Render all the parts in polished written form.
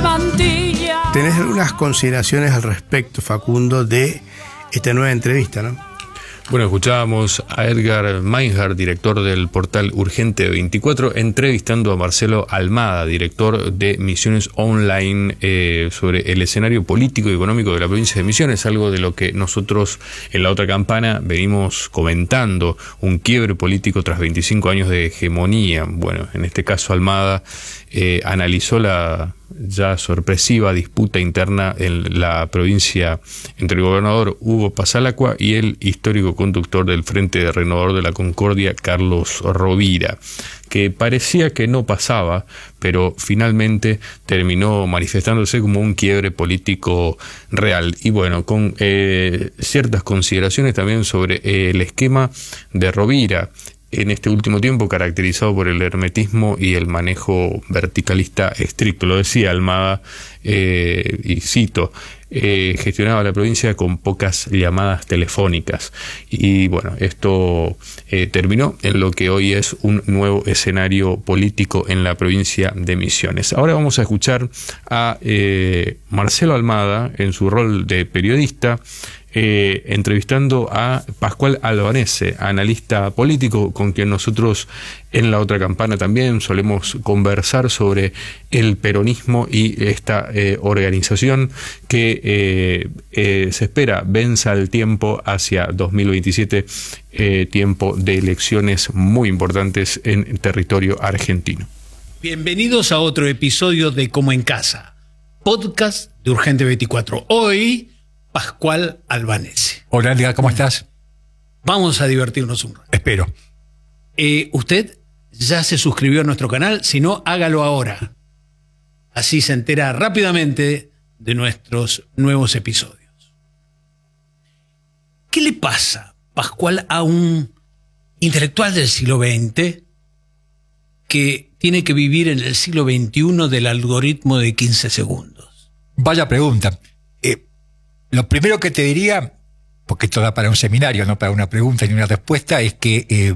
mantilla. Tenés algunas consideraciones al respecto, Facundo, de esta nueva entrevista, ¿no? Bueno, escuchábamos a Edgar Meinhardt, director del portal Urgente 24, entrevistando a Marcelo Almada, director de Misiones Online, sobre el escenario político y económico de la provincia de Misiones, algo de lo que nosotros en La Otra Campana venimos comentando, un quiebre político tras 25 años de hegemonía. Bueno, en este caso Almada analizó la ya sorpresiva disputa interna en la provincia entre el gobernador Hugo Pasalacua y el histórico conductor del Frente Renovador de la Concordia, Carlos Rovira, que parecía que no pasaba, pero finalmente terminó manifestándose como un quiebre político real. Y bueno, con ciertas consideraciones también sobre el esquema de Rovira, en este último tiempo caracterizado por el hermetismo y el manejo verticalista estricto. Lo decía Almada, y cito, gestionaba la provincia con pocas llamadas telefónicas. Y bueno, esto terminó en lo que hoy es un nuevo escenario político en la provincia de Misiones. Ahora vamos a escuchar a Marcelo Almada en su rol de periodista, entrevistando a Pascual Albanese, analista político, con quien nosotros en La Otra Campana también solemos conversar sobre el peronismo y esta organización que se espera venza el tiempo hacia 2027, tiempo de elecciones muy importantes en territorio argentino. Bienvenidos a otro episodio de Como en Casa, podcast de Urgente 24. Hoy, Pascual Albanese. Hola, Edgar, ¿cómo estás? Vamos a divertirnos un rato. Espero. Usted ya se suscribió a nuestro canal, si no, hágalo ahora. Así se entera rápidamente de nuestros nuevos episodios. ¿Qué le pasa, Pascual, a un intelectual del siglo XX que tiene que vivir en el siglo XXI del algoritmo de 15 segundos? Vaya pregunta. Lo primero que te diría, porque esto da para un seminario, no para una pregunta ni una respuesta, es que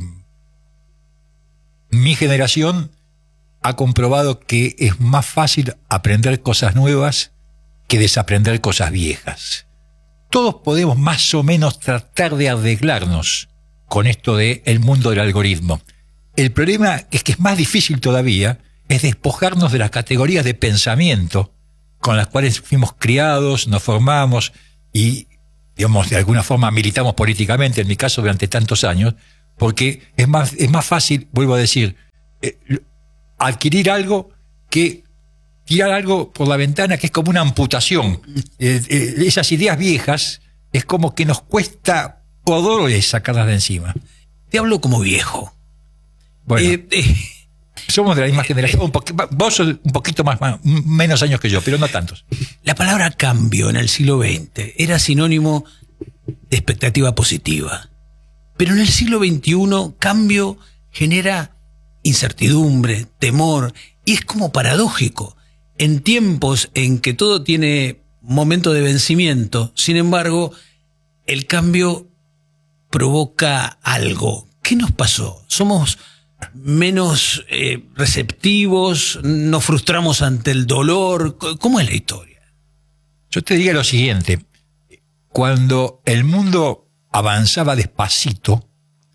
mi generación ha comprobado que es más fácil aprender cosas nuevas que desaprender cosas viejas. Todos podemos más o menos tratar de arreglarnos con esto del mundo del algoritmo. El problema es que es más difícil todavía, es despojarnos de las categorías de pensamiento con las cuales fuimos criados, nos formamos y, digamos, de alguna forma militamos políticamente, en mi caso durante tantos años, porque es más fácil, vuelvo a decir, adquirir algo que tirar algo por la ventana, que es como una amputación. Esas ideas viejas es como que nos cuesta horrores sacarlas de encima. Te hablo como viejo. Bueno, somos de la misma generación. Vos sos un poquito menos años que yo, pero no tantos. La palabra cambio en el siglo XX era sinónimo de expectativa positiva. Pero en el siglo XXI, cambio genera incertidumbre, temor, y es como paradójico. En tiempos en que todo tiene momento de vencimiento, sin embargo, el cambio provoca algo. ¿Qué nos pasó? ¿Somos menos receptivos? ¿Nos frustramos ante el dolor? ¿Cómo es la historia? Yo te diría lo siguiente. Cuando el mundo avanzaba despacito,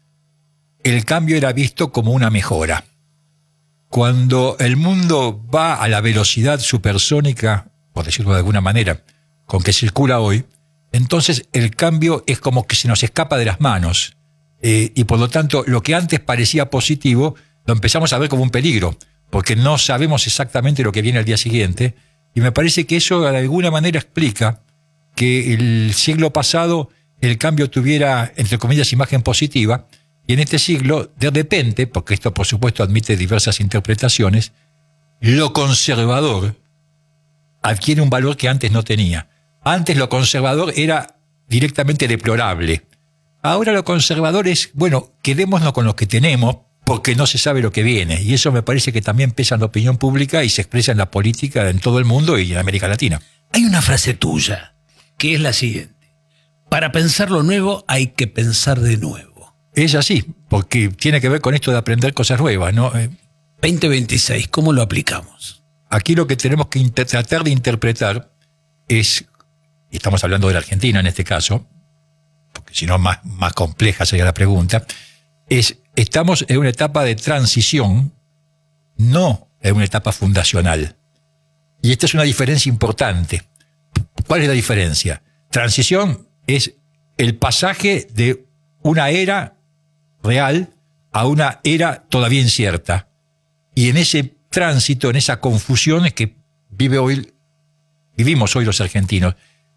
el cambio era visto como una mejora. Cuando el mundo va a la velocidad supersónica, por decirlo de alguna manera, con que circula hoy, entonces el cambio es como que se nos escapa de las manos. Y por lo tanto, lo que antes parecía positivo, lo empezamos a ver como un peligro, porque no sabemos exactamente lo que viene al día siguiente. Y me parece que eso de alguna manera explica que el siglo pasado el cambio tuviera, entre comillas, imagen positiva, y en este siglo, de repente, porque esto por supuesto admite diversas interpretaciones, lo conservador adquiere un valor que antes no tenía. Antes lo conservador era directamente deplorable. Ahora lo conservador es, bueno, quedémonos con lo que tenemos, porque no se sabe lo que viene. Y eso me parece que también pesa en la opinión pública y se expresa en la política en todo el mundo y en América Latina. Hay una frase tuya, que es la siguiente: para pensar lo nuevo hay que pensar de nuevo. Es así, porque tiene que ver con esto de aprender cosas nuevas, ¿no? 2026, ¿cómo lo aplicamos? aquí lo que tenemos que tratar de interpretar es, y estamos hablando de la Argentina en este caso, porque si no más compleja sería la pregunta, estamos en una etapa de transición, no en una etapa fundacional. Y esta es una diferencia importante. ¿Cuál es la diferencia? Transición es el pasaje de una era real a una era todavía incierta. Y en ese tránsito, en esa confusión es que vivimos hoy los argentinos.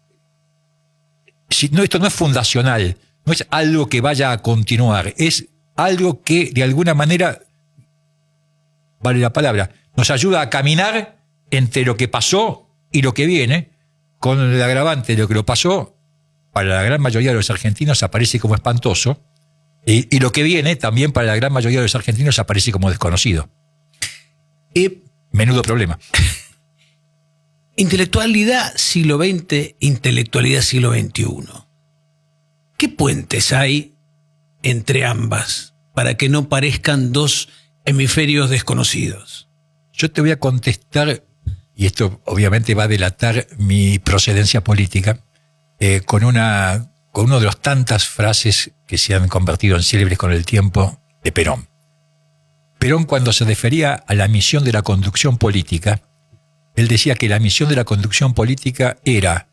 Esto no es fundacional, no es algo que vaya a continuar, es algo que de alguna manera, vale la palabra, nos ayuda a caminar entre lo que pasó y lo que viene, con el agravante de lo que lo pasó, para la gran mayoría de los argentinos aparece como espantoso, y lo que viene también para la gran mayoría de los argentinos aparece como desconocido. Menudo problema. Intelectualidad siglo XX, intelectualidad siglo XXI. ¿Qué puentes hay entre ambas para que no parezcan dos hemisferios desconocidos? Yo te voy a contestar, y esto obviamente va a delatar mi procedencia política, con una de las tantas frases que se han convertido en célebres con el tiempo de Perón. Perón, cuando se refería a la misión de la conducción política, él decía que la misión de la conducción política era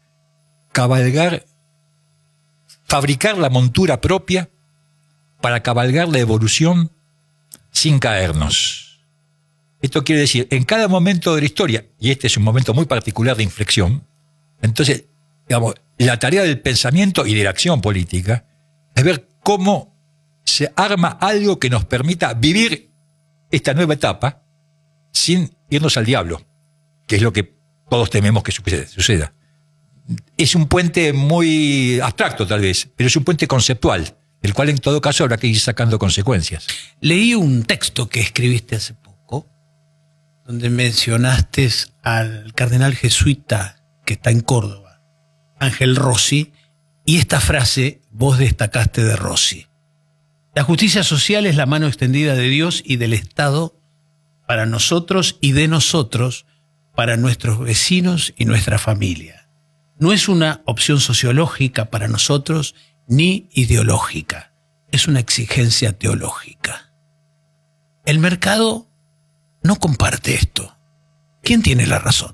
fabricar la montura propia para cabalgar la evolución sin caernos. Esto quiere decir, en cada momento de la historia, y este es un momento muy particular de inflexión, entonces, digamos, la tarea del pensamiento y de la acción política es ver cómo se arma algo que nos permita vivir esta nueva etapa sin irnos al diablo, que es lo que todos tememos que suceda. Es un puente muy abstracto tal vez, pero es un puente conceptual, del cual en todo caso habrá que ir sacando consecuencias. Leí un texto que escribiste hace poco, donde mencionaste al cardenal jesuita que está en Córdoba, Ángel Rossi, y esta frase vos destacaste de Rossi. La justicia social es la mano extendida de Dios y del Estado para nosotros y de nosotros, para nuestros vecinos y nuestra familia. No es una opción sociológica para nosotros ni ideológica, es una exigencia teológica. El mercado no comparte esto. ¿Quién tiene la razón?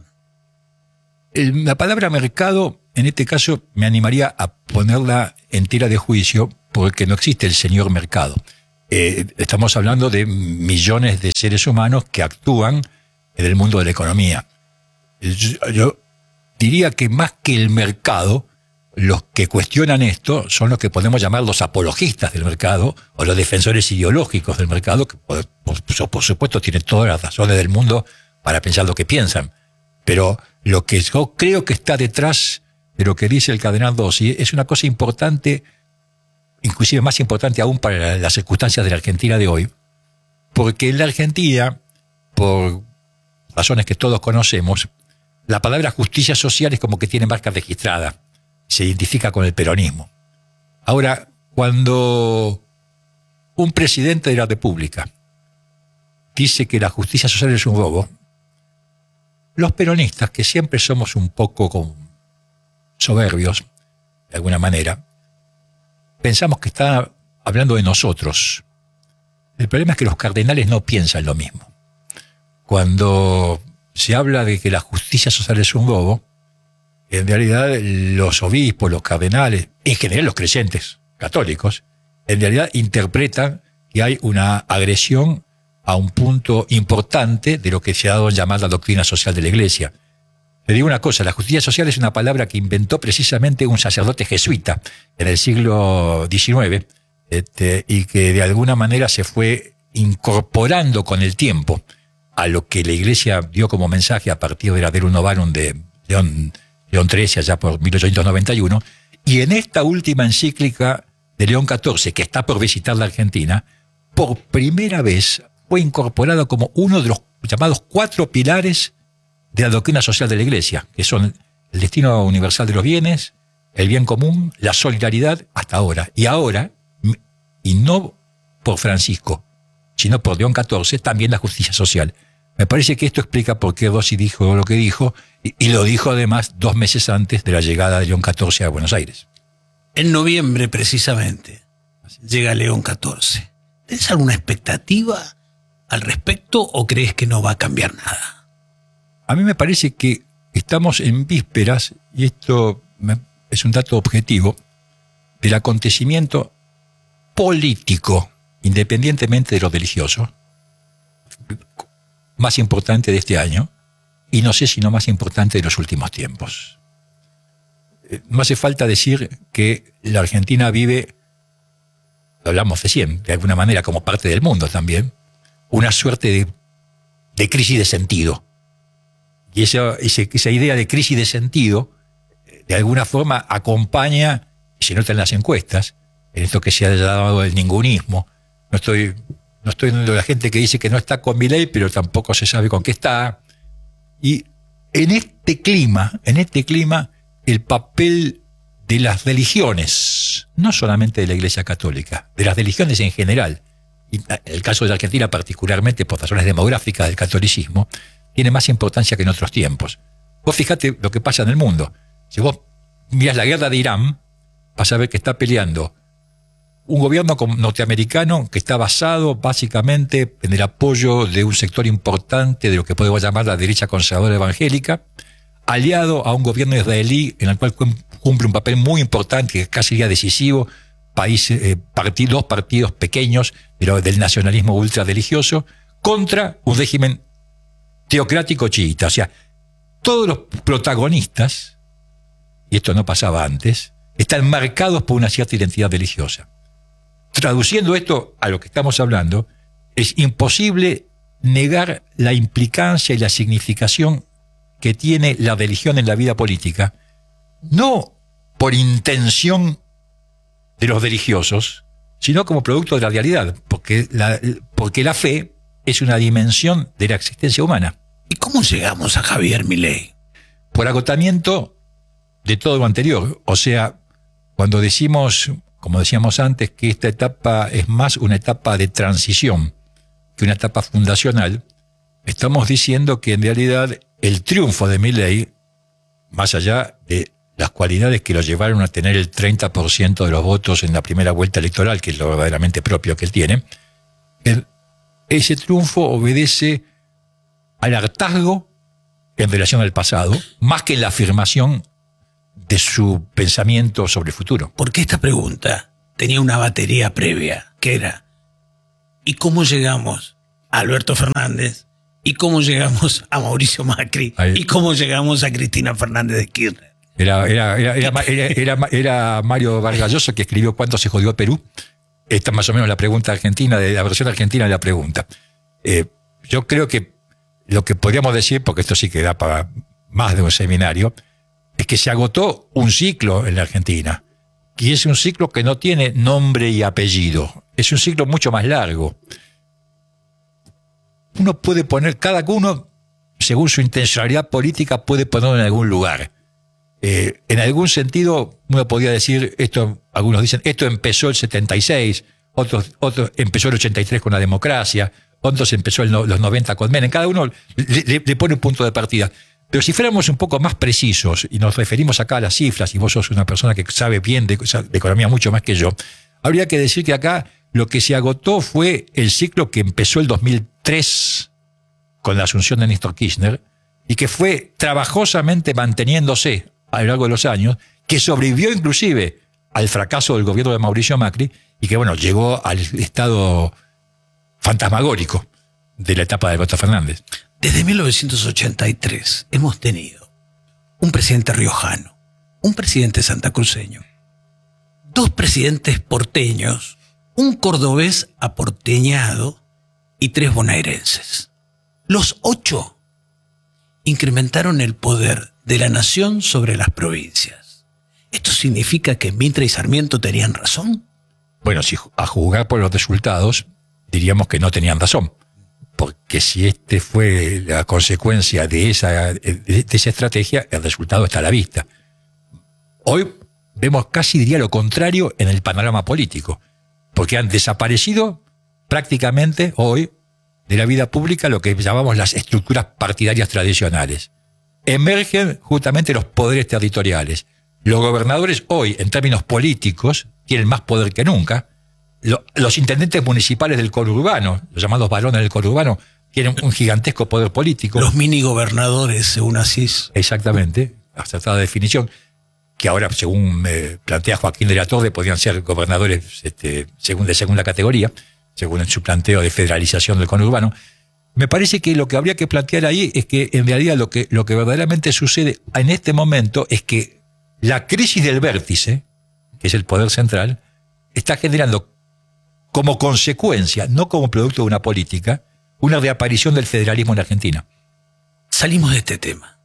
La palabra mercado, en este caso, me animaría a ponerla en tela de juicio porque no existe el señor mercado. Estamos hablando de millones de seres humanos que actúan en el mundo de la economía. Yo diría que más que el mercado, los que cuestionan esto son los que podemos llamar los apologistas del mercado o los defensores ideológicos del mercado, que por supuesto tienen todas las razones del mundo para pensar lo que piensan. Pero lo que yo creo que está detrás de lo que dice el cardenal Rossi es una cosa importante, inclusive más importante aún para las circunstancias de la Argentina de hoy, porque en la Argentina, por razones que todos conocemos, la palabra justicia social es como que tiene marca registrada, se identifica con el peronismo. Ahora, cuando un presidente de la República dice que la justicia social es un robo, los peronistas, que siempre somos un poco soberbios, de alguna manera, pensamos que está hablando de nosotros. El problema es que los cardenales no piensan lo mismo. Cuando se habla de que la justicia social es un robo, en realidad los obispos, los cardenales, en general los creyentes católicos, en realidad interpretan que hay una agresión a un punto importante de lo que se ha dado en llamar la doctrina social de la Iglesia. Le digo una cosa, la justicia social es una palabra que inventó precisamente un sacerdote jesuita en el siglo XIX, y que de alguna manera se fue incorporando con el tiempo a lo que la Iglesia dio como mensaje a partir de la Rerum Novarum de León XIII, allá por 1891, y en esta última encíclica de León XIV, que está por visitar la Argentina, por primera vez fue incorporado como uno de los llamados 4 pilares de la doctrina social de la Iglesia, que son el destino universal de los bienes, el bien común, la solidaridad, hasta ahora. Y ahora, y no por Francisco, sino por León XIV, también la justicia social. Me parece que esto explica por qué Rossi dijo lo que dijo, y lo dijo además 2 meses antes de la llegada de León XIV a Buenos Aires. En noviembre, precisamente, llega León XIV. ¿Tienes alguna expectativa al respecto o crees que no va a cambiar nada? A mí me parece que estamos en vísperas, y esto es un dato objetivo, del acontecimiento político, independientemente de lo religioso, más importante de este año, y no sé si no más importante de los últimos tiempos. No hace falta decir que la Argentina vive, lo hablamos recién, de alguna manera como parte del mundo también, una suerte de crisis de sentido. Y esa idea de crisis de sentido, de alguna forma acompaña, y se nota en las encuestas, en esto que se ha llamado el ningunismo. No estoy de la gente que dice que no está con Milei, pero tampoco se sabe con qué está. Y en este clima, el papel de las religiones, no solamente de la Iglesia Católica, de las religiones en general, y en el caso de Argentina particularmente por razones demográficas del catolicismo, tiene más importancia que en otros tiempos. Vos fíjate lo que pasa en el mundo. Si vos mirás la guerra de Irán, vas a ver que está peleando un gobierno norteamericano que está basado básicamente en el apoyo de un sector importante de lo que podemos llamar la derecha conservadora evangélica, aliado a un gobierno israelí en el cual cumple un papel muy importante, que casi sería decisivo, dos partidos pequeños del nacionalismo ultrarreligioso, contra un régimen teocrático chiita. O sea, todos los protagonistas, y esto no pasaba antes, están marcados por una cierta identidad religiosa. Traduciendo esto a lo que estamos hablando, es imposible negar la implicancia y la significación que tiene la religión en la vida política, no por intención de los religiosos, sino como producto de la realidad, porque la fe es una dimensión de la existencia humana. ¿Y cómo llegamos a Javier Milei? Por agotamiento de todo lo anterior. O sea, cuando decimos, como decíamos antes, que esta etapa es más una etapa de transición que una etapa fundacional, estamos diciendo que en realidad el triunfo de Milei, más allá de las cualidades que lo llevaron a tener el 30% de los votos en la primera vuelta electoral, que es lo verdaderamente propio que él tiene, ese triunfo obedece al hartazgo en relación al pasado, más que en la afirmación de su pensamiento sobre el futuro. Porque esta pregunta tenía una batería previa, que era: ¿y cómo llegamos a Alberto Fernández? ¿Y cómo llegamos a Mauricio Macri? ¿Y cómo llegamos a Cristina Fernández de Kirchner? Era Mario Vargas Llosa que escribió ¿Cuánto se jodió Perú? Esta es más o menos la pregunta argentina, de la versión argentina de la pregunta. Yo creo que lo que podríamos decir, porque esto sí que da para más de un seminario, es que se agotó un ciclo en la Argentina. Y es un ciclo que no tiene nombre y apellido. Es un ciclo mucho más largo. Uno puede poner, cada uno, según su intencionalidad política, puede ponerlo en algún lugar. En algún sentido, uno podría decir, algunos dicen, esto empezó el 76, otros empezó el 83 con la democracia, otros empezó los 90 con Menem. Cada uno le pone un punto de partida. Pero si fuéramos un poco más precisos, y nos referimos acá a las cifras, y vos sos una persona que sabe bien de economía mucho más que yo, habría que decir que acá lo que se agotó fue el ciclo que empezó el 2003 con la asunción de Néstor Kirchner, y que fue trabajosamente manteniéndose a lo largo de los años, que sobrevivió inclusive al fracaso del gobierno de Mauricio Macri, y que, bueno, llegó al estado fantasmagórico de la etapa de Alberto Fernández. Desde 1983 hemos tenido un presidente riojano, un presidente santacruceño, 2 presidentes porteños, un cordobés aporteñado y 3 bonaerenses. Los 8 incrementaron el poder de la nación sobre las provincias. ¿Esto significa que Mitre y Sarmiento tenían razón? Bueno, si a juzgar por los resultados, diríamos que no tenían razón. Porque si fue la consecuencia de esa estrategia, el resultado está a la vista. Hoy vemos casi, diría, lo contrario en el panorama político. Porque han desaparecido prácticamente hoy de la vida pública lo que llamamos las estructuras partidarias tradicionales. Emergen justamente los poderes territoriales. Los gobernadores hoy, en términos políticos, tienen más poder que nunca. Los intendentes municipales del conurbano, los llamados varones del conurbano, tienen un gigantesco poder político. Los mini gobernadores, según Asís. Exactamente, acertada definición, que ahora, según plantea Joaquín de la Torre, podrían ser gobernadores de segunda categoría, según su planteo de federalización del conurbano. Me parece que lo que habría que plantear ahí es que en realidad lo que verdaderamente sucede en este momento es que la crisis del vértice, que es el poder central, está generando como consecuencia, no como producto de una política, una reaparición del federalismo en Argentina. Salimos de este tema.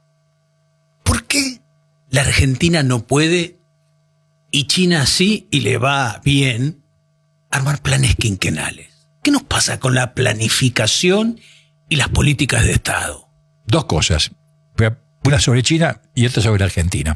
¿Por qué la Argentina no puede, y China sí, y le va bien, armar planes quinquenales? ¿Qué nos pasa con la planificación y las políticas de Estado? Dos cosas, una sobre China y otra sobre Argentina.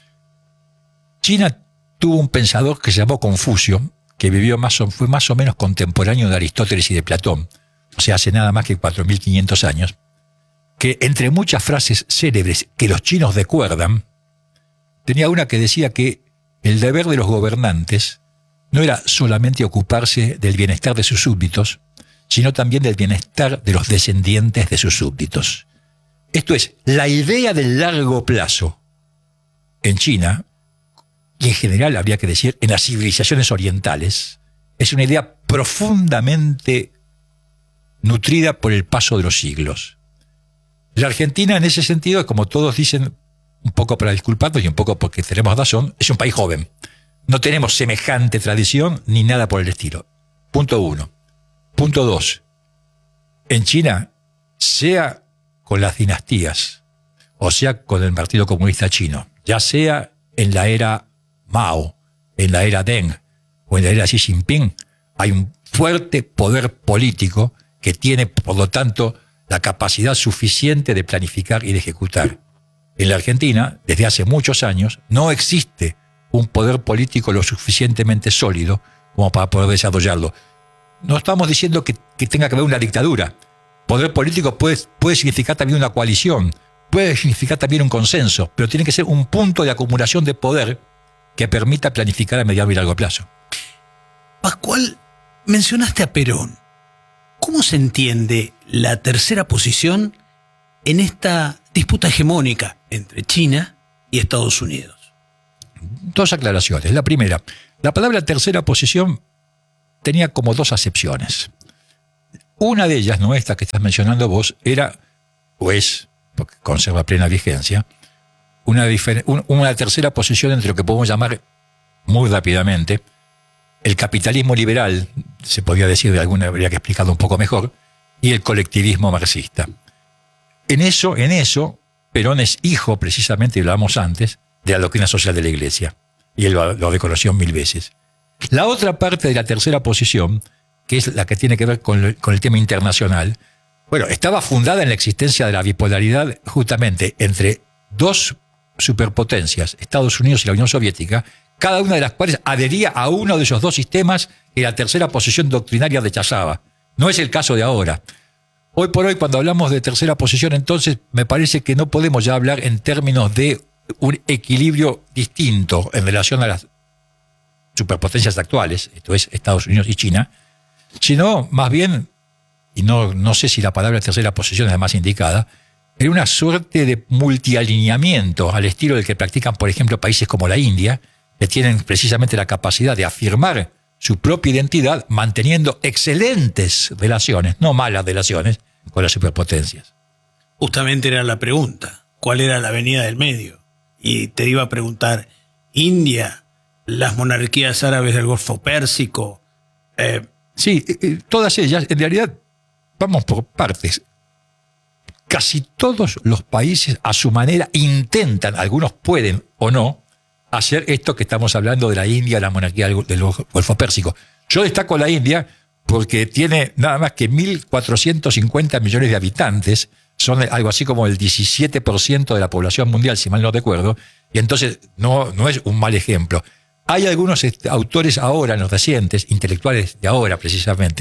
China tuvo un pensador que se llamó Confucio, que fue más o menos contemporáneo de Aristóteles y de Platón, o sea, hace nada más que 4.500 años, que entre muchas frases célebres que los chinos recuerdan, tenía una que decía que el deber de los gobernantes no era solamente ocuparse del bienestar de sus súbditos, sino también del bienestar de los descendientes de sus súbditos. Esto es, la idea del largo plazo en China, y en general habría que decir en las civilizaciones orientales, es una idea profundamente nutrida por el paso de los siglos. La Argentina, en ese sentido, como todos dicen, un poco para disculparnos y un poco porque tenemos razón, es un país joven. No tenemos semejante tradición ni nada por el estilo. Punto 1. Punto 2. En China, sea con las dinastías, o sea con el Partido Comunista Chino, ya sea en la era Mao, en la era Deng o en la era Xi Jinping, hay un fuerte poder político que tiene, por lo tanto, la capacidad suficiente de planificar y de ejecutar. En la Argentina, desde hace muchos años, no existe un poder político lo suficientemente sólido como para poder desarrollarlo. No estamos diciendo que tenga que haber una dictadura. Poder político puede significar también una coalición, puede significar también un consenso, pero tiene que ser un punto de acumulación de poder que permita planificar a mediano y largo plazo. Pascual, mencionaste a Perón. ¿Cómo se entiende la tercera posición en esta disputa hegemónica entre China y Estados Unidos? Dos aclaraciones. La primera, la palabra tercera posición tenía como dos acepciones. Una de ellas, no esta que estás mencionando vos, era, o es, porque conserva plena vigencia, una tercera posición entre lo que podemos llamar muy rápidamente el capitalismo liberal, se podría decir de alguna, habría que explicarlo un poco mejor, y el colectivismo marxista. En eso, Perón es hijo, precisamente, y lo hablamos antes, de la doctrina social de la Iglesia, y él lo reconoció 1000 veces. La otra parte de la tercera posición, que es la que tiene que ver con el tema internacional, bueno, estaba fundada en la existencia de la bipolaridad justamente entre dos superpotencias, Estados Unidos y la Unión Soviética, cada una de las cuales adhería a uno de esos dos sistemas que la tercera posición doctrinaria rechazaba. No es el caso de ahora. Hoy por hoy, cuando hablamos de tercera posición, entonces, me parece que no podemos ya hablar en términos de un equilibrio distinto en relación a las superpotencias actuales, esto es Estados Unidos y China, sino más bien, y no sé si la palabra tercera posición es la más indicada, en una suerte de multialineamiento al estilo del que practican, por ejemplo, países como la India, que tienen precisamente la capacidad de afirmar su propia identidad manteniendo excelentes relaciones, no malas relaciones, con las superpotencias. Justamente era la pregunta, ¿cuál era la avenida del medio? Y te iba a preguntar, India, las monarquías árabes del Golfo Pérsico. Sí, todas ellas, en realidad, vamos por partes. Casi todos los países, a su manera, intentan, algunos pueden o no, hacer esto que estamos hablando de la India, la monarquía del Golfo Pérsico. Yo destaco la India porque tiene nada más que 1.450 millones de habitantes, son algo así como el 17% de la población mundial, si mal no recuerdo, y entonces no es un mal ejemplo. Hay algunos autores ahora, en los recientes, intelectuales de ahora precisamente,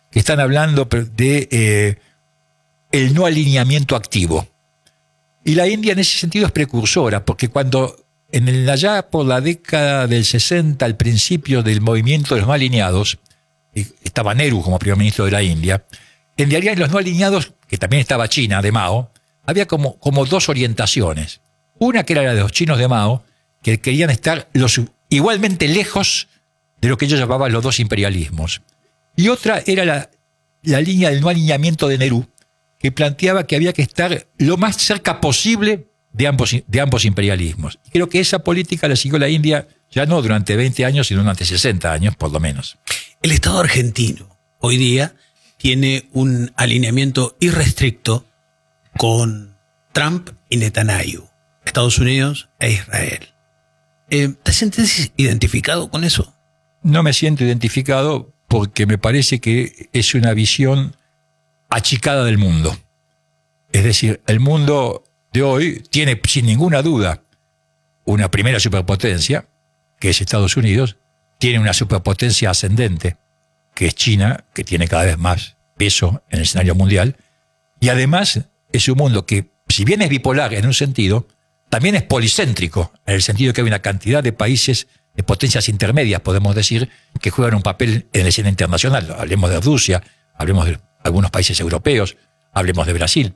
que están hablando de el no alineamiento activo. Y la India en ese sentido es precursora, porque cuando allá por la década del 60, al principio del movimiento de los no alineados, estaba Nehru como primer ministro de la India, en realidad en los no alineados, que también estaba China, de Mao, había como dos orientaciones. Una que era la de los chinos de Mao, que querían estar igualmente lejos de lo que ellos llamaban los dos imperialismos. Y otra era la línea del no alineamiento de Nehru, que planteaba que había que estar lo más cerca posible de ambos imperialismos. Y creo que esa política la siguió la India ya no durante 20 años, sino durante 60 años, por lo menos. El Estado argentino hoy día tiene un alineamiento irrestricto con Trump y Netanyahu, Estados Unidos e Israel. ¿Te sientes identificado con eso? No me siento identificado porque me parece que es una visión achicada del mundo. Es decir, el mundo de hoy tiene sin ninguna duda una primera superpotencia, que es Estados Unidos, tiene una superpotencia ascendente, que es China, que tiene cada vez más peso en el escenario mundial, y además es un mundo que, si bien es bipolar en un sentido, también es policéntrico, en el sentido que hay una cantidad de países, de potencias intermedias, podemos decir, que juegan un papel en la escena internacional. Hablemos de Rusia, hablemos de algunos países europeos, hablemos de Brasil.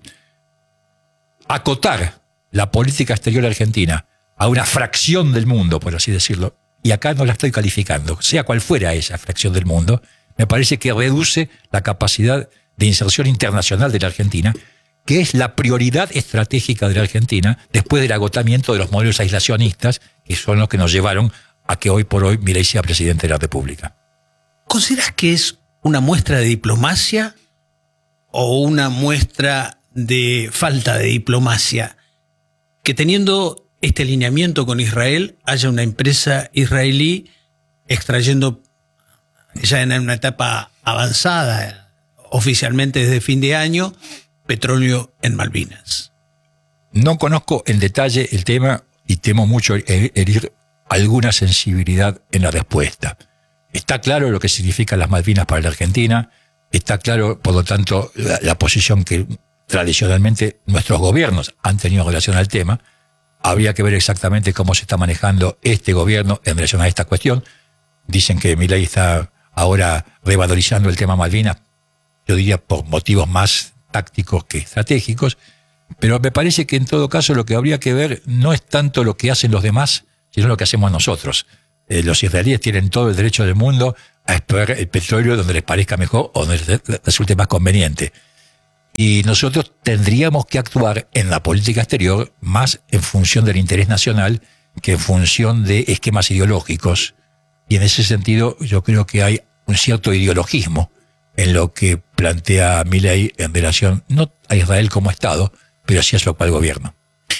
Acotar la política exterior argentina a una fracción del mundo, por así decirlo, y acá no la estoy calificando, sea cual fuera esa fracción del mundo, me parece que reduce la capacidad de inserción internacional de la Argentina, que es la prioridad estratégica de la Argentina después del agotamiento de los modelos aislacionistas, que son los que nos llevaron a que hoy por hoy Milei sea presidente de la República. ¿Consideras que es una muestra de diplomacia o una muestra de falta de diplomacia que teniendo este alineamiento con Israel haya una empresa israelí extrayendo ya en una etapa avanzada, oficialmente desde fin de año, petróleo en Malvinas? No conozco en detalle el tema y temo mucho herir alguna sensibilidad en la respuesta. Está claro lo que significan las Malvinas para la Argentina, está claro, por lo tanto, la posición que tradicionalmente nuestros gobiernos han tenido en relación al tema. Habría que ver exactamente cómo se está manejando este gobierno en relación a esta cuestión. Dicen que Milei está ahora revalorizando el tema Malvinas, yo diría por motivos más tácticos que estratégicos, pero me parece que en todo caso lo que habría que ver no es tanto lo que hacen los demás, sino lo que hacemos nosotros. Los israelíes tienen todo el derecho del mundo a explorar el petróleo donde les parezca mejor o donde les resulte más conveniente. Y nosotros tendríamos que actuar en la política exterior más en función del interés nacional que en función de esquemas ideológicos. Y en ese sentido yo creo que hay un cierto ideologismo en lo que plantea Milei en relación no a Israel como Estado, pero sí a su actual gobierno.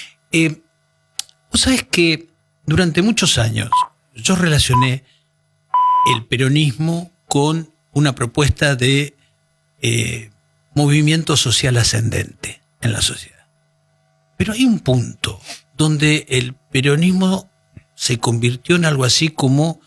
Vos sabés que durante muchos años yo relacioné el peronismo con una propuesta de movimiento social ascendente en la sociedad. Pero hay un punto donde el peronismo se convirtió en algo así como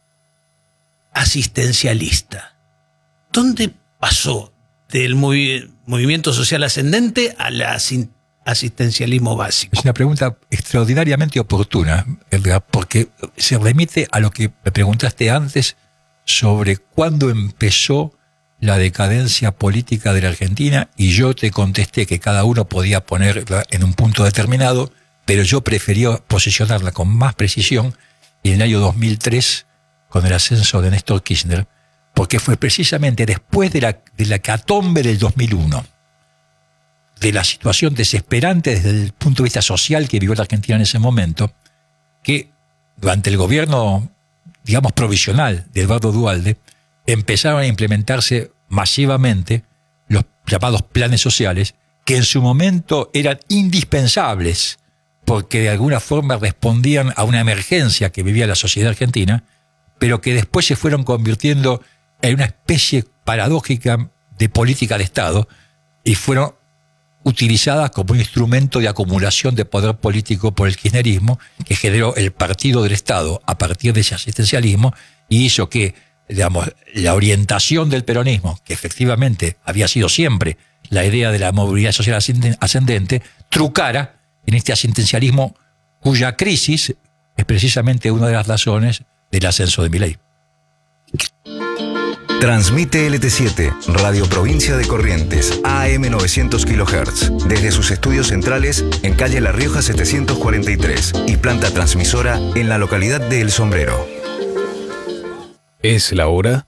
asistencialista. ¿Dónde pasó del movimiento social ascendente al asistencialismo básico? Es una pregunta extraordinariamente oportuna, Edgar, porque se remite a lo que me preguntaste antes sobre cuándo empezó la decadencia política de la Argentina, y yo te contesté que cada uno podía ponerla en un punto determinado, pero yo prefería posicionarla con más precisión en el año 2003, con el ascenso de Néstor Kirchner, porque fue precisamente después de la hecatombe del 2001, de la situación desesperante desde el punto de vista social que vivió la Argentina en ese momento, que durante el gobierno, digamos, provisional de Eduardo Duhalde, empezaron a implementarse masivamente los llamados planes sociales, que en su momento eran indispensables, porque de alguna forma respondían a una emergencia que vivía la sociedad argentina, pero que después se fueron convirtiendo en una especie paradójica de política de Estado y fueron utilizadas como un instrumento de acumulación de poder político por el kirchnerismo, que generó el partido del Estado a partir de ese asistencialismo y hizo que digamos, la orientación del peronismo, que efectivamente había sido siempre la idea de la movilidad social ascendente, trucara en este asistencialismo cuya crisis es precisamente una de las razones del ascenso de Milei. Transmite LT7, Radio Provincia de Corrientes, AM 900 kHz, desde sus estudios centrales en calle La Rioja 743 y planta transmisora en la localidad de El Sombrero. Es la hora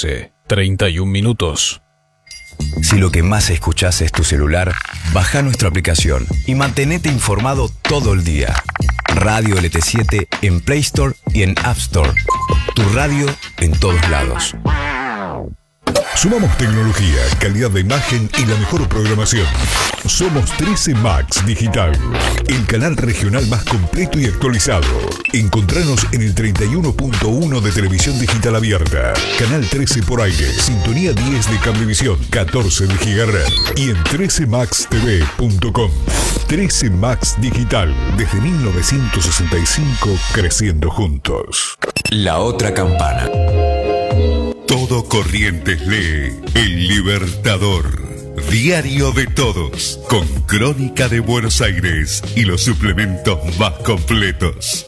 11:31. Si lo que más escuchás es tu celular, baja nuestra aplicación y mantenete informado todo el día. Radio LT7 en Play Store y en App Store. Tu radio en todos lados. Sumamos tecnología, calidad de imagen y la mejor programación. Somos 13 Max Digital, el canal regional más completo y actualizado. Encontranos en el 31.1 de televisión digital abierta, canal 13 por aire, sintonía 10 de cablevisión, 14 de gigahertz y en 13maxtv.com. 13 Max Digital, desde 1965, creciendo juntos. La otra campana. Todo Corrientes lee El Libertador, diario de todos, con crónica de Buenos Aires y los suplementos más completos.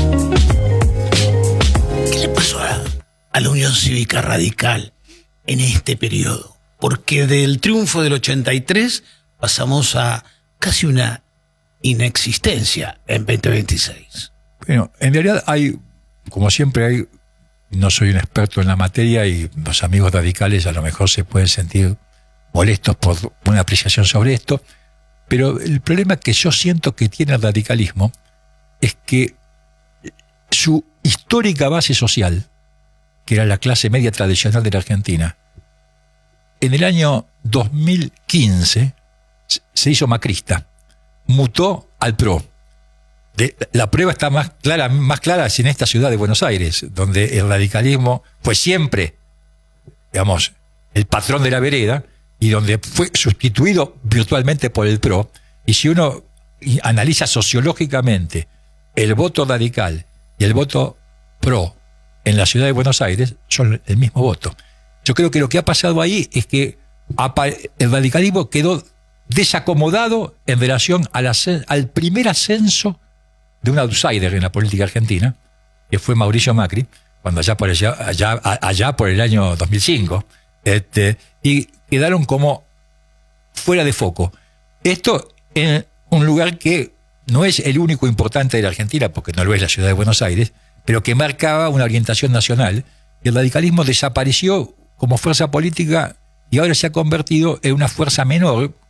¿Qué le pasó a la Unión Cívica Radical en este periodo? Porque del triunfo del 83 pasamos a casi una inexistencia en 2026. Bueno, en realidad hay, como siempre no soy un experto en la materia y los amigos radicales a lo mejor se pueden sentir molestos por una apreciación sobre esto, pero el problema que yo siento que tiene el radicalismo es que su histórica base social, que era la clase media tradicional de la Argentina, en el año 2015 se hizo macrista, mutó al PRO. La prueba está más clara en esta ciudad de Buenos Aires, donde el radicalismo fue siempre, digamos, el patrón de la vereda y donde fue sustituido virtualmente por el PRO. Y si uno analiza sociológicamente el voto radical y el voto PRO en la ciudad de Buenos Aires, son el mismo voto. Yo creo que lo que ha pasado ahí es que el radicalismo quedó desacomodado en relación al primer ascenso de un outsider en la política argentina, que fue Mauricio Macri, cuando allá por el año 2005, y quedaron como fuera de foco. Esto en un lugar que no es el único importante de la Argentina, porque no lo es la ciudad de Buenos Aires, pero que marcaba una orientación nacional, y el radicalismo desapareció como fuerza política y ahora se ha convertido en una fuerza menor,